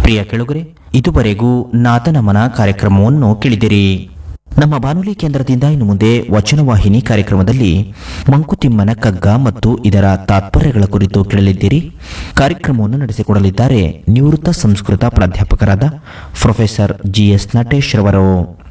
ಪ್ರಿಯ ಕೆಳುಗರೆ, ಇದುವರೆಗೂ ನಾದನಮನ ಕಾರ್ಯಕ್ರಮವನ್ನು ಕೇಳಿದಿರಿ. ನಮ್ಮ ಬಾನುಲಿ ಕೇಂದ್ರದಿಂದ ಇನ್ನು ಮುಂದೆ ವಚನವಾಹಿನಿ ಕಾರ್ಯಕ್ರಮದಲ್ಲಿ ಮಂಕುತಿಮ್ಮನ ಕಗ್ಗ ಮತ್ತು ಇದರ ತಾತ್ಪರ್ಯಗಳ ಕುರಿತು ಕೇಳಲಿದ್ದೀರಿ. ಕಾರ್ಯಕ್ರಮವನ್ನು ನಡೆಸಿಕೊಡಲಿದ್ದಾರೆ ನಿವೃತ್ತ ಸಂಸ್ಕೃತ ಪ್ರಾಧ್ಯಾಪಕರಾದ ಪ್ರೊಫೆಸರ್ GS ನಟೇಶ್ ರವರು.